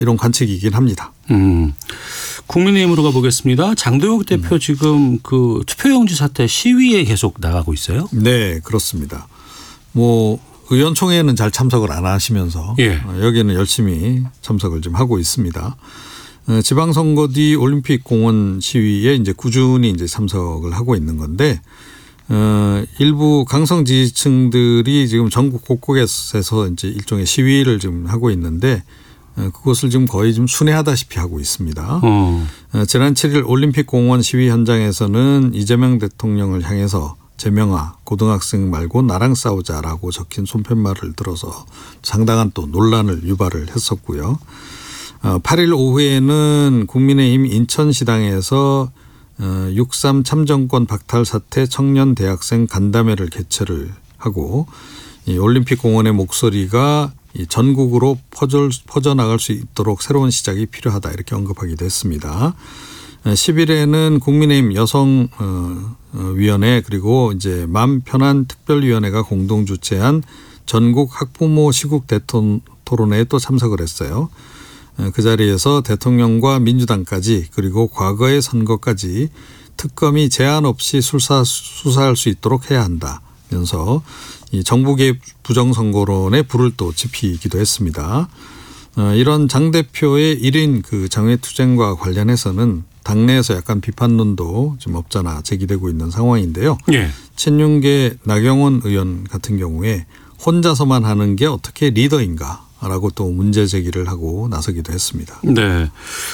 이런 관측이긴 합니다. 국민의힘으로 가보겠습니다. 장도혁 대표 지금 그 투표용지 사태 시위에 계속 나가고 있어요? 네, 그렇습니다. 의원총회에는 잘 참석을 안 하시면서 여기는 열심히 참석을 좀 하고 있습니다. 지방선거 뒤 올림픽 공원 시위에 이제 꾸준히 이제 참석을 하고 있는 건데 일부 강성 지지층들이 지금 전국 곳곳에서 이제 일종의 시위를 지금 하고 있는데 그것을 지금 거의 좀 순회하다시피 하고 있습니다. 지난 7일 올림픽 공원 시위 현장에서는 이재명 대통령을 향해서 재명아 고등학생 말고 나랑 싸우자라고 적힌 손팻말을 들어서 상당한 또 논란을 유발을 했었고요. 8일 오후에는 국민의힘 인천시당에서 6.3 참정권 박탈 사태 청년 대학생 간담회를 개최를 하고 이 올림픽 공원의 목소리가 전국으로 퍼져나갈 수 있도록 새로운 시작이 필요하다 이렇게 언급하기도 했습니다. 10일에는 국민의힘 여성위원회 그리고 이제 맘 편한 특별위원회가 공동 주최한 전국 학부모 시국 대토론회에 또 참석을 했어요. 그 자리에서 대통령과 민주당까지 그리고 과거의 선거까지 특검이 제한 없이 수사할 수 있도록 해야 한다면서 이 정부 개입 부정선거론에 불을 또 지피기도 했습니다. 이런 장 대표의 1인 그 장외투쟁과 관련해서는 당내에서 약간 비판론도 좀 없잖아 제기되고 있는 상황인데요. 친윤계 나경원 의원 같은 경우에 혼자서만 하는 게 어떻게 리더인가라고 또 문제 제기를 하고 나서기도 했습니다. 네.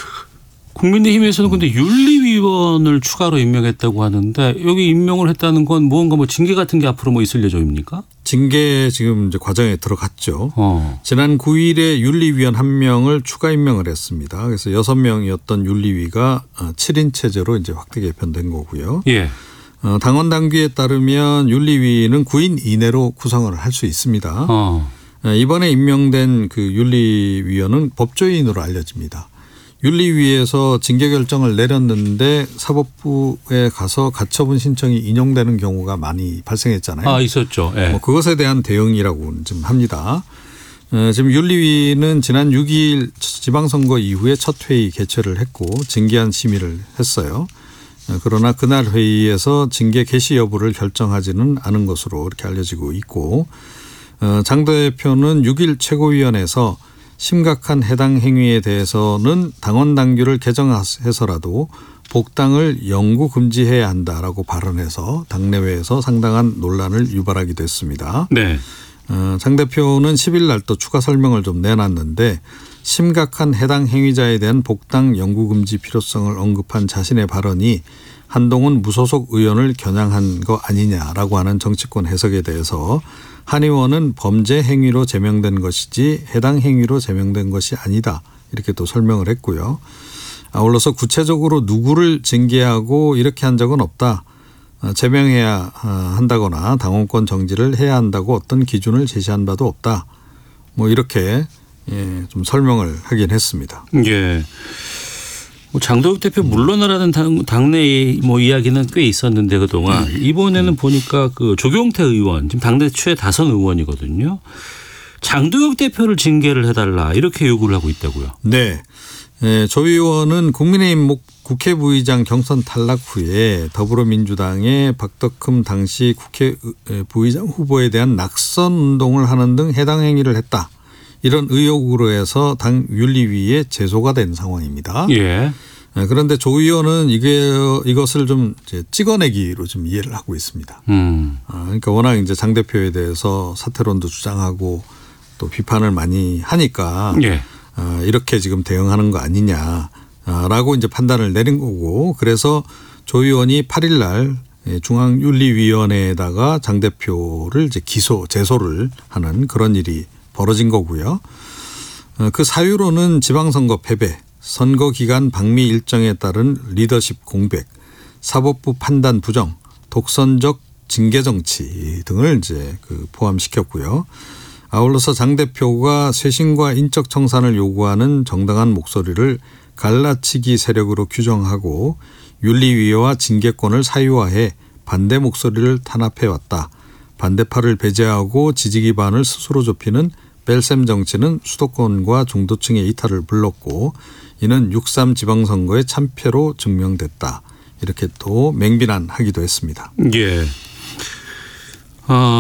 국민의힘에서는 근데 윤리위원을 추가로 임명했다고 하는데 여기 임명을 했다는 건 무언가 징계 같은 게 앞으로 있을 예정입니까? 징계 지금 이제 과정에 들어갔죠. 지난 9일에 윤리위원 1명을 추가 임명을 했습니다. 그래서 6명이었던 윤리위가 7인 체제로 이제 확대 개편된 거고요. 당원 당규에 따르면 윤리위는 9인 이내로 구성을 할 수 있습니다. 이번에 임명된 그 윤리위원은 법조인으로 알려집니다. 윤리위에서 징계 결정을 내렸는데 사법부에 가서 가처분 신청이 인용되는 경우가 많이 발생했잖아요. 있었죠. 그것에 대한 대응이라고 좀 합니다. 지금 윤리위는 지난 6일 지방선거 이후에 첫 회의 개최를 했고 징계안 심의를 했어요. 그러나 그날 회의에서 징계 개시 여부를 결정하지는 않은 것으로 이렇게 알려지고 있고 장 대표는 6일 최고위원회에서 심각한 해당 행위에 대해서는 당원 당규를 개정해서라도 복당을 영구 금지해야 한다라고 발언해서 당내외에서 상당한 논란을 유발하기도 했습니다. 장 대표는 10일 날 또 추가 설명을 좀 내놨는데 심각한 해당 행위자에 대한 복당 영구 금지 필요성을 언급한 자신의 발언이 한동훈 무소속 의원을 겨냥한 거 아니냐라고 하는 정치권 해석에 대해서 한 의원은 범죄 행위로 제명된 것이지 해당 행위로 제명된 것이 아니다. 이렇게 또 설명을 했고요. 아울러서 구체적으로 누구를 징계하고 이렇게 한 적은 없다. 제명해야 한다거나 당원권 정지를 해야 한다고 어떤 기준을 제시한 바도 없다. 이렇게 좀 설명을 하긴 했습니다. 장도혁 대표 물러나라는 당내 이야기는 꽤 있었는데 그동안 이번에는 보니까 그 조경태 의원 지금 당내 최다선 의원이거든요. 장도혁 대표를 징계를 해달라 이렇게 요구를 하고 있다고요. 네. 조 의원은 국민의힘 국회 부의장 경선 탈락 후에 더불어민주당의 박덕흠 당시 국회 부의장 후보에 대한 낙선 운동을 하는 등 해당 행위를 했다. 이런 의혹으로 해서 당 윤리위에 제소가 된 상황입니다. 그런데 조 의원은 이것을 좀 찍어내기로 좀 이해를 하고 있습니다. 그러니까 워낙 이제 장 대표에 대해서 사퇴론도 주장하고 또 비판을 많이 하니까 이렇게 지금 대응하는 거 아니냐라고 이제 판단을 내린 거고 그래서 조 의원이 8일 날 중앙윤리위원회에다가 장 대표를 이제 제소를 하는 그런 일이 벌어진 거고요. 그 사유로는 지방선거 패배, 선거 기간 방미 일정에 따른 리더십 공백, 사법부 판단 부정, 독선적 징계 정치 등을 이제 포함시켰고요. 아울러서 장 대표가 쇄신과 인적 청산을 요구하는 정당한 목소리를 갈라치기 세력으로 규정하고 윤리위와 징계권을 사유화해 반대 목소리를 탄압해왔다. 반대파를 배제하고 지지 기반을 스스로 좁히는 뺄셈 정치는 수도권과 중도층의 이탈을 불렀고 이는 6.3 지방선거의 참패로 증명됐다. 이렇게 또 맹비난하기도 했습니다. 예.